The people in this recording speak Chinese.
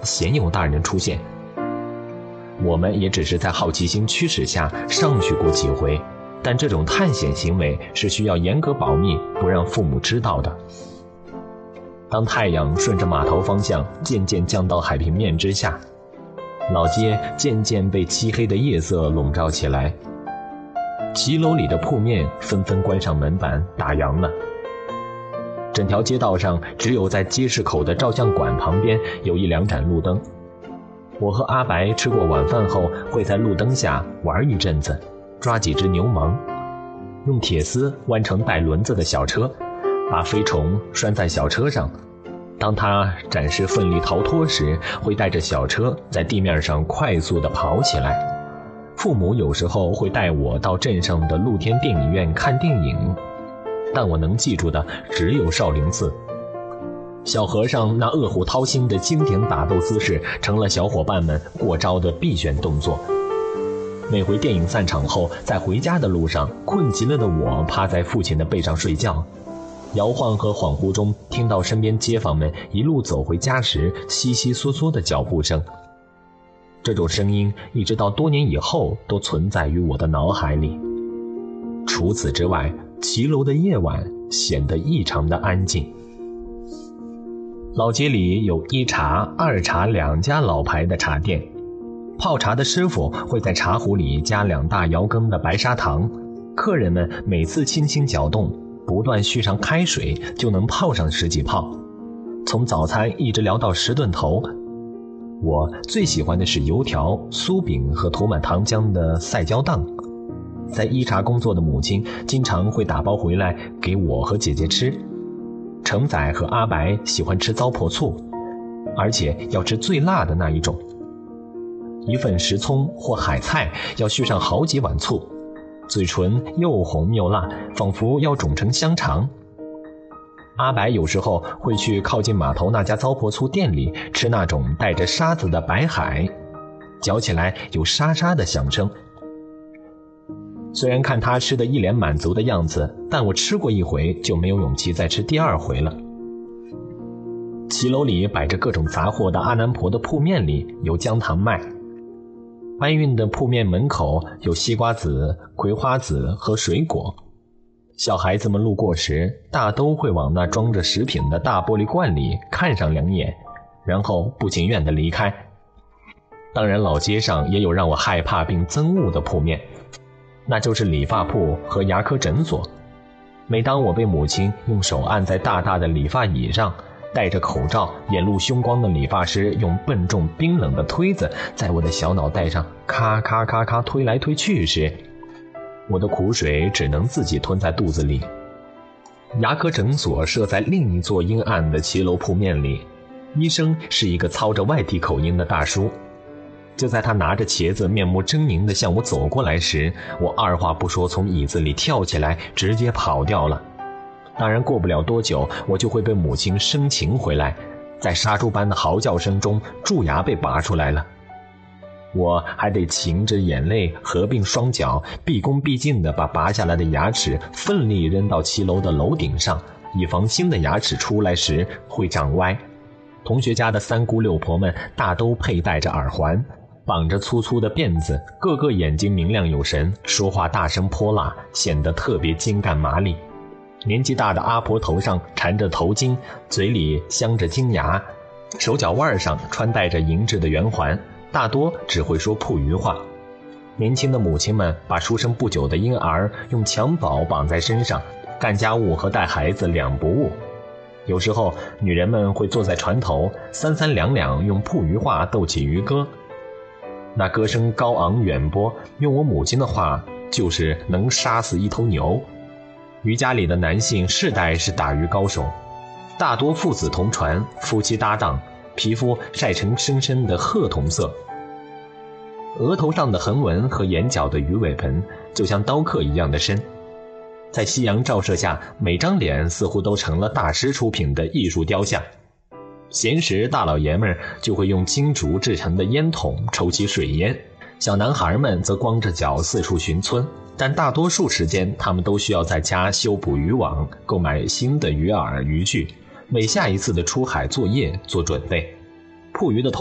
鲜有大人出现。我们也只是在好奇心驱使下上去过几回，但这种探险行为是需要严格保密，不让父母知道的。当太阳顺着码头方向渐渐降到海平面之下，老街渐渐被漆黑的夜色笼罩起来，骑楼里的铺面纷纷关上门板打烊了。整条街道上只有在街市口的照相馆旁边有一两盏路灯。我和阿白吃过晚饭后，会在路灯下玩一阵子，抓几只牛虻，用铁丝弯成带轮子的小车，把飞虫拴在小车上。当它展示奋力逃脱时，会带着小车在地面上快速地跑起来。父母有时候会带我到镇上的露天电影院看电影，但我能记住的只有少林寺。小和尚那饿虎掏心的经典打斗姿势成了小伙伴们过招的必选动作。每回电影散场后，在回家的路上，困极了的我趴在父亲的背上睡觉，摇晃和恍惚中听到身边街坊们一路走回家时窸窸窣窣的脚步声。这种声音一直到多年以后都存在于我的脑海里。除此之外，骑楼的夜晚显得异常的安静。老街里有一茶、二茶两家老牌的茶店，泡茶的师傅会在茶壶里加2大摇羹的白砂糖，客人们每次轻轻搅动，不断续上开水，就能泡上10几泡，从早餐一直聊到10顿头。我最喜欢的是油条、酥饼和涂满糖浆的赛胶蛋。在一茶工作的母亲经常会打包回来给我和姐姐吃。程仔和阿白喜欢吃糟粕醋，而且要吃最辣的那一种。一份石葱或海菜要续上好几碗醋，嘴唇又红又辣，仿佛要肿成香肠。阿白有时候会去靠近码头那家糟粕醋店里吃那种带着沙子的白海，嚼起来有沙沙的响声。虽然看他吃的一脸满足的样子，但我吃过一回就没有勇气再吃第2回了。骑楼里摆着各种杂货的阿南婆的铺面里有姜糖卖，搬运的铺面门口有西瓜子、葵花籽和水果。小孩子们路过时，大都会往那装着食品的大玻璃罐里看上2眼，然后不情愿地离开。当然，老街上也有让我害怕并憎恶的铺面，那就是理发铺和牙科诊所。每当我被母亲用手按在大大的理发椅上，戴着口罩眼露凶光的理发师用笨重冰冷的推子在我的小脑袋上咔咔咔咔推来推去时，我的苦水只能自己吞在肚子里。牙科诊所设在另一座阴暗的骑楼铺面里，医生是一个操着外地口音的大叔。就在他拿着茄子面目狰狞地向我走过来时，我二话不说从椅子里跳起来直接跑掉了。当然过不了多久，我就会被母亲生擒回来，在杀猪般的嚎叫声中蛀牙被拔出来了。我还得噙着眼泪合并双脚，毕恭毕敬地把拔下来的牙齿奋力扔到骑楼的楼顶上，以防新的牙齿出来时会长歪。同学家的3姑6婆们大都佩戴着耳环，绑着粗粗的辫子，个个眼睛明亮有神，说话大声泼辣，显得特别精干麻利。年纪大的阿婆头上缠着头巾，嘴里镶着金牙，手脚腕上穿戴着银质的圆环，大多只会说铺语话。年轻的母亲们把出生不久的婴儿用襁褓绑在身上，干家务和带孩子两不误。有时候女人们会坐在船头，3三两两用铺语话斗起渔歌。那歌声高昂远播，用我母亲的话就是能杀死一头牛。渔家里的男性世代是打鱼高手，大多父子同船，夫妻搭档，皮肤晒成深深的褐铜色，额头上的横纹和眼角的鱼尾纹就像刀刻一样的深。在夕阳照射下，每张脸似乎都成了大师出品的艺术雕像。闲时大老爷们就会用金竹制成的烟筒抽起水烟，小男孩们则光着脚四处寻村，但大多数时间他们都需要在家修补渔网，购买新的鱼饵渔具，为下一次的出海作业做准备。捕鱼的同